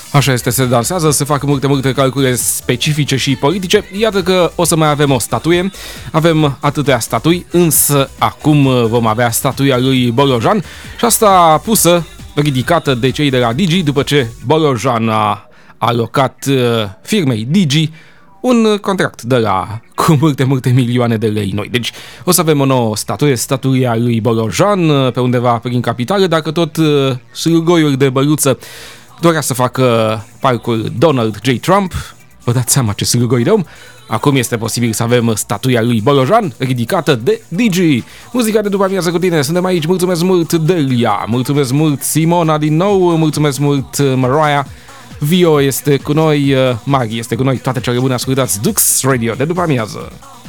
Așa este, se dansează, se fac multe calcule specifice și politice. Iată că o să mai avem o statuie. Avem atâtea statui, însă acum vom avea statuia lui Bolojan și asta pusă, ridicată de cei de la Digi, după ce Bolojan a alocat firmei Digi un contract de la cu multe milioane de lei noi. Deci o să avem o nouă statuie, statuia lui Bolojan, pe undeva prin capitală, dacă tot slugoiul de băluță dorea să facă parcul Donald J. Trump. Vă dați seama ce slugoi de om? Acum este posibil să avem statuia lui Bolojan ridicată de Digi. Muzica de după amiază cu tine, suntem aici, mulțumesc mult Delia, mulțumesc mult Simona din nou, mulțumesc mult Mariah, Vio este cu noi, Mari este cu noi, toate cele bune, ascultați Dux Radio de după amiază.